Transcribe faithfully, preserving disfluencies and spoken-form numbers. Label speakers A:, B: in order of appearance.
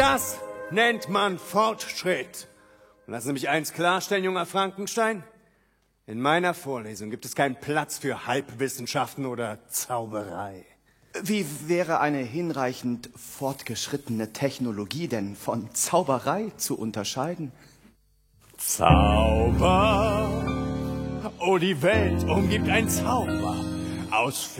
A: das nennt man Fortschritt. Und lassen Sie mich eins klarstellen, junger Frankenstein. In meiner Vorlesung gibt es keinen Platz für Halbwissenschaften oder Zauberei.
B: Wie wäre eine hinreichend fortgeschrittene Technologie denn von Zauberei zu unterscheiden?
A: Zauber. Oh, die Welt umgibt ein Zauber. Aus